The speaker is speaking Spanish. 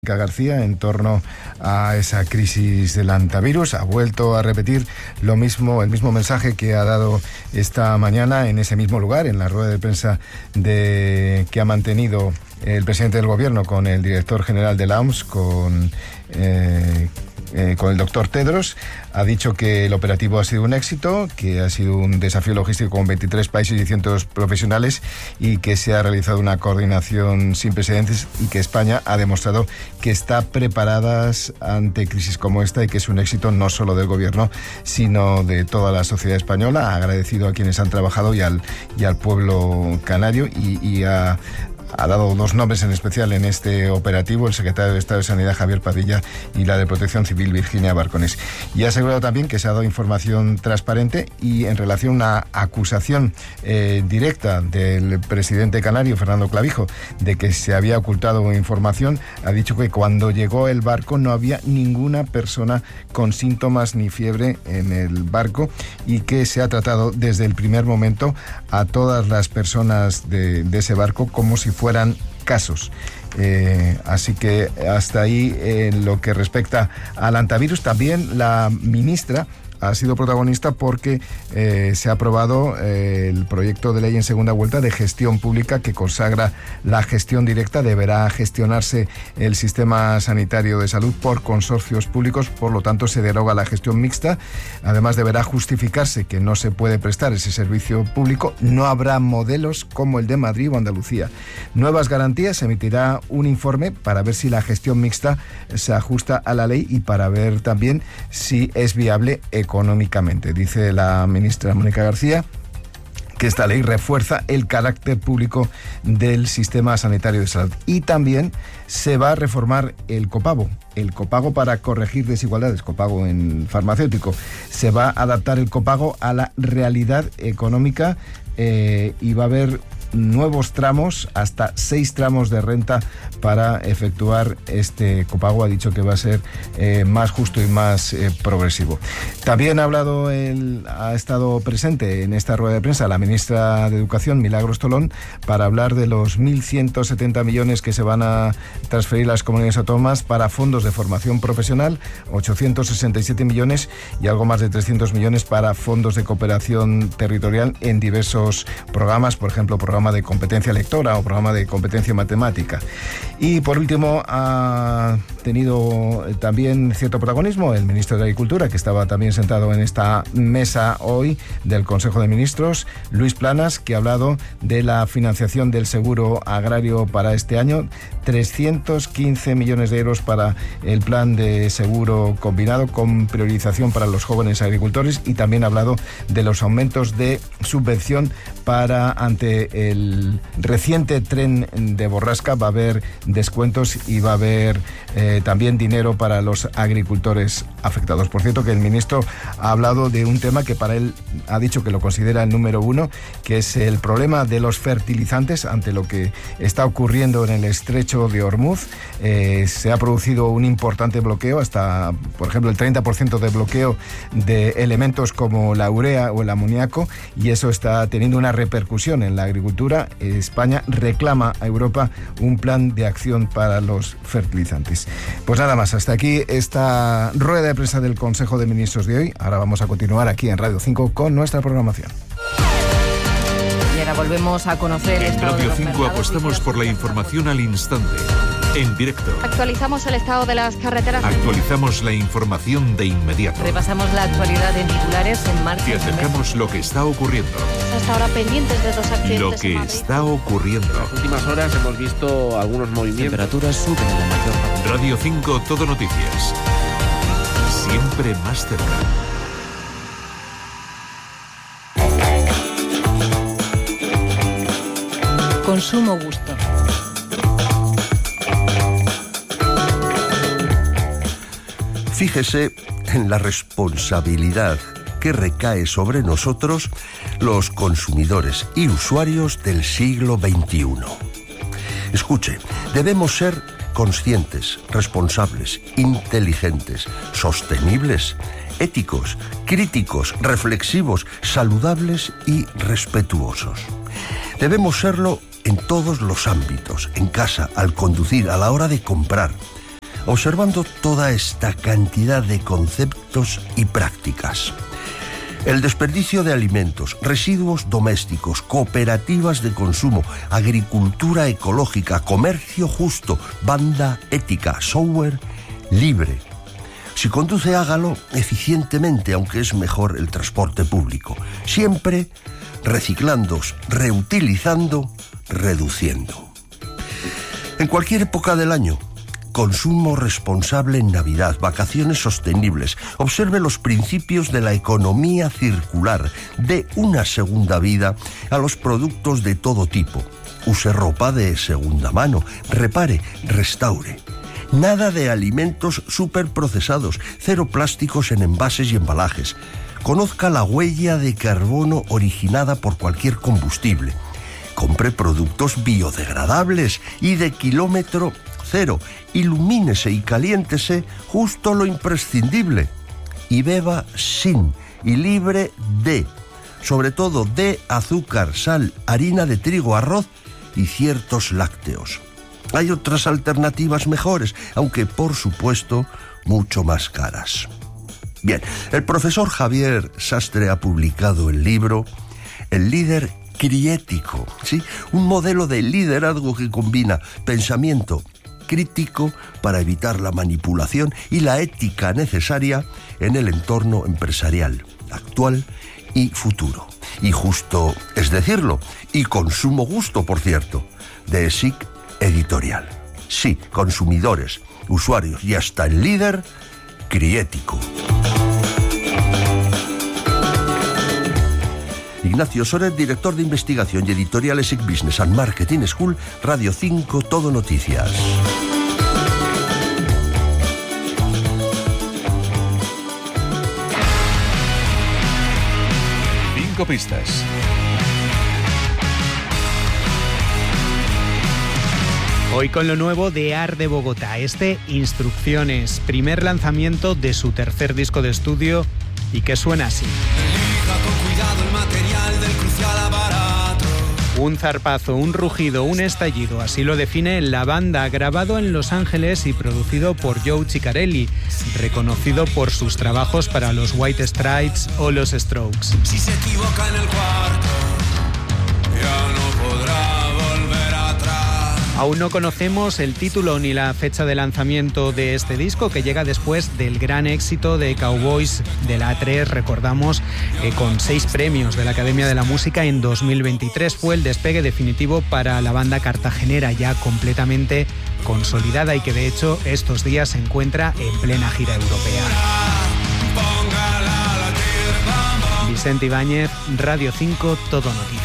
García en torno a esa crisis del hantavirus. Ha vuelto a repetir el mismo mensaje que ha dado esta mañana en ese mismo lugar, en la rueda de prensa que ha mantenido el presidente del gobierno con el director general de la OMS, con el doctor Tedros. Ha dicho que el operativo ha sido un éxito, que ha sido un desafío logístico con 23 países y cientos profesionales, y que se ha realizado una coordinación sin precedentes, y que España ha demostrado que está preparada ante crisis como esta, y que es un éxito no solo del gobierno, sino de toda la sociedad española. Ha agradecido a quienes han trabajado y al pueblo canario, y ha dado dos nombres en especial en este operativo: el secretario de Estado de Sanidad, Javier Padilla, y la de Protección Civil, Virginia Barconés. Y ha asegurado también que se ha dado información transparente, y en relación a una acusación directa del presidente canario, Fernando Clavijo, de que se había ocultado información, ha dicho que cuando llegó el barco no había ninguna persona con síntomas ni fiebre en el barco, y que se ha tratado desde el primer momento a todas las personas de ese barco como si fueran casos. Así que hasta ahí en lo que respecta al hantavirus. También la ministra ha sido protagonista porque se ha aprobado el proyecto de ley en segunda vuelta de gestión pública, que consagra la gestión directa. Deberá gestionarse el sistema sanitario de salud por consorcios públicos, por lo tanto se deroga la gestión mixta. Además, deberá justificarse que no se puede prestar ese servicio público. No habrá modelos como el de Madrid o Andalucía. Nuevas garantías. Se emitirá un informe para ver si la gestión mixta se ajusta a la ley, y para ver también si es viable económicamente. Dice la ministra Mónica García que esta ley refuerza el carácter público del sistema sanitario de salud. Y también se va a reformar el copago para corregir desigualdades, copago en farmacéutico. Se va a adaptar el copago a la realidad económica, y va a haber nuevos tramos, hasta 6 tramos de renta para efectuar este copago. Ha dicho que va a ser más justo y más progresivo. También ha estado presente en esta rueda de prensa la ministra de Educación, Milagros Tolón, para hablar de los 1.170 millones que se van a transferir a las comunidades autónomas para fondos de formación profesional, 867 millones y algo más de 300 millones para fondos de cooperación territorial en diversos programas, por ejemplo, programa de competencia lectora o programa de competencia matemática. Y por último, ha tenido también cierto protagonismo el ministro de Agricultura, que estaba también sentado en esta mesa hoy del Consejo de Ministros, Luis Planas, que ha hablado de la financiación del seguro agrario para este año, 315 millones de euros para el plan de seguro combinado, con priorización para los jóvenes agricultores, y también ha hablado de los aumentos de subvención ante el reciente tren de borrasca. Va a haber descuentos y va a haber también dinero para los agricultores afectados. Por cierto, que el ministro ha hablado de un tema que para él ha dicho que lo considera el número uno, que es el problema de los fertilizantes ante lo que está ocurriendo en el estrecho de Hormuz. Se ha producido un importante bloqueo, hasta, por ejemplo, el 30% de bloqueo de elementos como la urea o el amoníaco, y eso está teniendo una repercusión en la agricultura. España reclama a Europa un plan de acción para los fertilizantes. Pues nada más, hasta aquí esta rueda de prensa del Consejo de Ministros de hoy. Ahora vamos a continuar aquí en Radio 5 con nuestra programación. Y ahora volvemos a conocer... En Radio 5 apostamos por la información al instante, en directo. Actualizamos el estado de las carreteras. Actualizamos la información de inmediato. Repasamos la actualidad en titulares en marcha. Te acercamos lo que está ocurriendo. Hasta ahora pendientes de 2 accidentes. Lo que está ocurriendo. En las últimas horas hemos visto algunos movimientos. Temperaturas suben en la mayor parte. Radio 5 Todo Noticias. Siempre más cerca. Consumo gusto. Fíjese en la responsabilidad que recae sobre nosotros, los consumidores y usuarios del siglo XXI. Escuche, debemos ser conscientes, responsables, inteligentes, sostenibles, éticos, críticos, reflexivos, saludables y respetuosos. Debemos serlo en todos los ámbitos: en casa, al conducir, a la hora de comprar, observando toda esta cantidad de conceptos y prácticas. El desperdicio de alimentos, residuos domésticos, cooperativas de consumo, agricultura ecológica, comercio justo, banda ética, software libre. Si conduce, hágalo eficientemente, aunque es mejor el transporte público. Siempre reciclando, reutilizando, reduciendo. En cualquier época del año, consumo responsable en Navidad, vacaciones sostenibles. Observe los principios de la economía circular. Dé una segunda vida a los productos de todo tipo. Use ropa de segunda mano. Repare, restaure. Nada de alimentos superprocesados. Cero plásticos en envases y embalajes. Conozca la huella de carbono originada por cualquier combustible. Compre productos biodegradables y de kilómetro cero. Ilumínese y caliéntese justo lo imprescindible. Y beba sin y libre de, sobre todo de azúcar, sal, harina de trigo, arroz y ciertos lácteos. Hay otras alternativas mejores, aunque por supuesto mucho más caras. Bien, el profesor Javier Sastre ha publicado el libro El líder criético, ¿sí? Un modelo de liderazgo que combina pensamiento crítico para evitar la manipulación y la ética necesaria en el entorno empresarial actual y futuro. Y justo es decirlo, y con sumo gusto, por cierto, de ESIC Editorial. Sí, consumidores, usuarios y hasta el líder criético. Ignacio Soret, director de investigación y editorial ESIC Business and Marketing School, Radio 5, Todo Noticias. Cinco pistas. Hoy con lo nuevo de AR de Bogotá, Instrucciones, primer lanzamiento de su tercer disco de estudio y que suena así. Elija con cuidado el material del crucial aparato. Un zarpazo, un rugido, un estallido, así lo define La Banda, grabado en Los Ángeles y producido por Joe Ciccarelli, reconocido por sus trabajos para los White Stripes o los Strokes. Si se equivoca en el cuarto, ya no podrá volver atrás. Aún no conocemos el título ni la fecha de lanzamiento de este disco, que llega después del gran éxito de Cowboys de la A3, recordamos, con 6 premios de la Academia de la Música en 2023. Fue el despegue definitivo para la banda cartagenera, ya completamente consolidada y que de hecho estos días se encuentra en plena gira europea. Vicente Ibáñez, Radio 5, Todo Noticias.